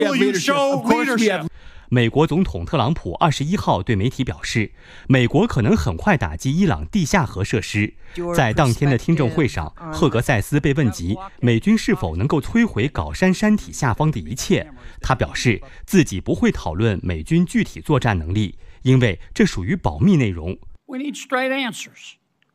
美国总统特朗普21号对媒体表示，美国可能很快打击伊朗地下核设施。在当天的听证会上，赫格塞斯被问及美军是否能够摧毁搞山山体下方的一切，他表示自己不会讨论美军具体作战能力，因为这属于保密内容。 We need straight answers.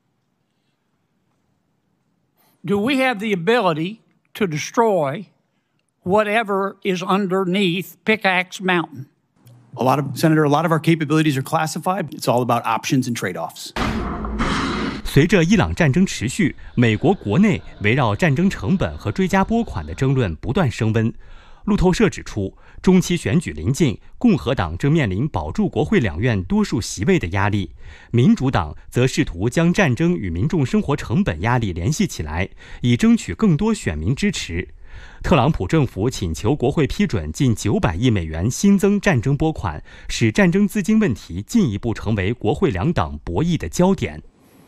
Do we have the ability to destroy whatever is underneath Pickaxe Mountain?Senator, a lot of our capabilities are classified. It's all about options and trade-offs. 随着伊朗战争持续，美国国内围绕战争成本和追加拨款的争论不断升温。路透社指出，中期选举临近，共和党正面临保住国会两院多数席位的压力，民主党则试图将战争与民众生活成本压力联系起来，以争取更多选民支持。特朗普政府请求国会批准近900亿美元新增战争拨款，使战争资金问题进一步成为国会两党博弈的焦点。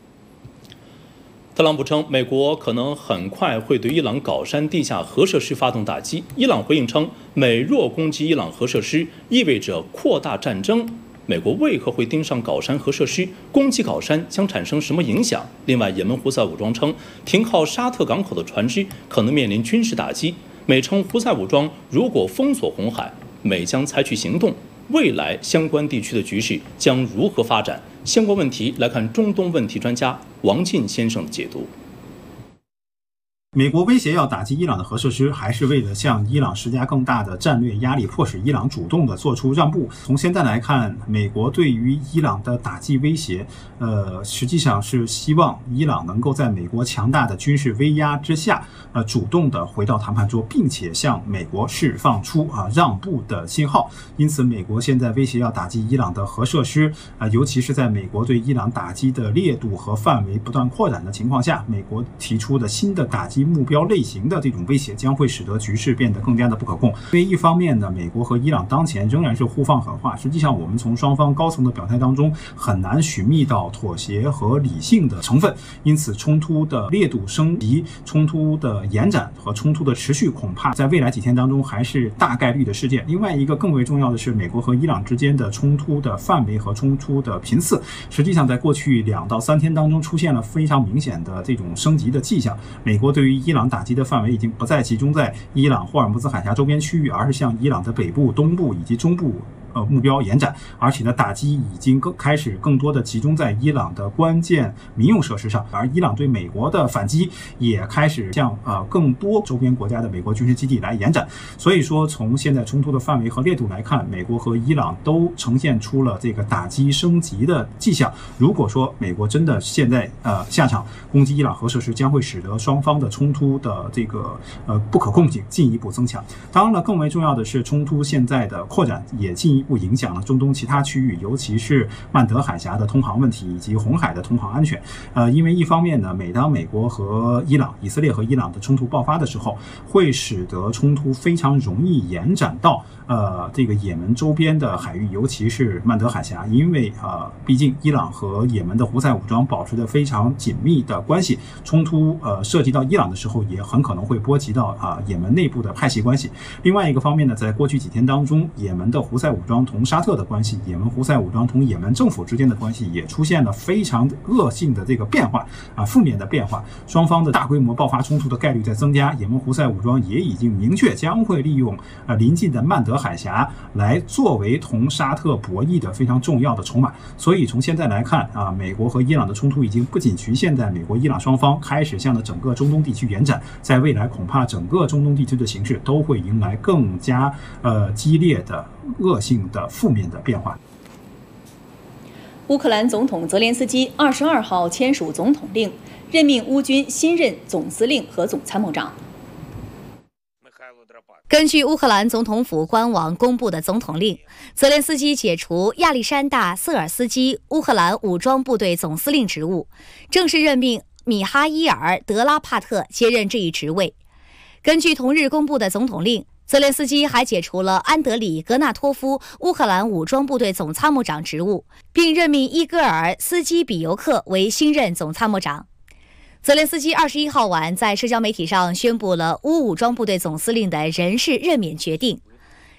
特朗普称，美国可能很快会对伊朗搞山地下核设施发动打击。伊朗回应称，美若攻击伊朗核设施，意味着扩大战争。美国为何会盯上搞山核设施？攻击搞山将产生什么影响？另外，也门胡塞武装称，停靠沙特港口的船只可能面临军事打击。美称胡塞武装如果封锁红海，美将采取行动。未来相关地区的局势将如何发展？相关问题来看中东问题专家王进先生的解读。 美国威胁要打击伊朗的核设施，还是为了向伊朗施加更大的战略压力，迫使伊朗主动的做出让步。从现在来看，美国对于伊朗的打击威胁，实际上是希望伊朗能够在美国强大的军事威压之下，主动的回到谈判桌，并且向美国释放出让步的信号。因此，美国现在威胁要打击伊朗的核设施，尤其是在美国对伊朗打击的烈度和范围不断扩展的情况下，美国提出的新的打击目标类型的这种威胁将会使得局势变得更加的不可控。因为一方面呢，美国和伊朗当前仍然是互放狠话，实际上我们从双方高层的表态当中很难寻觅到妥协和理性的成分，因此冲突的烈度升级、冲突的延展和冲突的持续，恐怕在未来几天当中还是大概率的事件。另外一个更为重要的是，美国和伊朗之间的冲突的范围和冲突的频次，实际上在过去2到3天当中出现了非常明显的这种升级的迹象。美国对于伊朗打击的范围已经不再集中在伊朗霍尔木兹海峡周边区域，而是向伊朗的北部、东部以及中部目标延展，而且呢，打击已经开始更多的集中在伊朗的关键民用设施上，而伊朗对美国的反击也开始向更多周边国家的美国军事基地来延展。所以说，从现在冲突的范围和烈度来看，美国和伊朗都呈现出了这个打击升级的迹象。如果说美国真的现在下场攻击伊朗核设施，将会使得双方的冲突的这个不可控性进一步增强。当然了，更为重要的是，冲突现在的扩展也进一步影响了中东其他区域，尤其是曼德海峡的通航问题以及红海的通航安全。因为一方面呢，每当美国和伊朗、以色列和伊朗的冲突爆发的时候，会使得冲突非常容易延展到这个也门周边的海域，尤其是曼德海峡，因为毕竟伊朗和也门的胡塞武装保持着非常紧密的关系，冲突涉及到伊朗的时候，也很可能会波及到也门内部的派系关系。另外一个方面呢，在过去几天当中，也门的胡塞武装同沙特的关系，也门胡塞武装同也门政府之间的关系也出现了非常恶性的这个变化负面的变化，双方的大规模爆发冲突的概率在增加。也门胡塞武装也已经明确将会利用临近的曼德海峡来作为同沙特博弈的非常重要的筹码。所以从现在来看美国和伊朗的冲突已经不仅局限在美国伊朗双方，开始向着整个中东地区延展，在未来恐怕整个中东地区的形势都会迎来更加激烈的恶性的负面的变化。 乌克兰总统泽连斯基22号签署总统令，任命乌军新任总司令和总参谋长。根据乌克兰总统府官网公布的总统令，泽连斯基解除亚历山大·瑟尔斯基乌克兰武装部队总司令职务，正式任命米哈伊尔·德拉帕特接任这一职位。根据同日公布的总统令，泽连斯基还解除了安德里·格纳托夫乌克兰武装部队总参谋长职务，并任命伊戈尔·斯基比尤克为新任总参谋长。泽连斯基21号晚在社交媒体上宣布了乌武装部队总司令的人事任免决定。